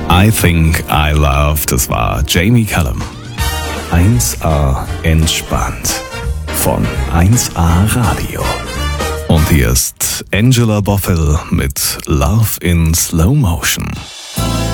I Think I Love, das war Jamie Cullum. 1A entspannt von 1A Radio. Und hier ist Angela Bofill mit Love in Slow Motion.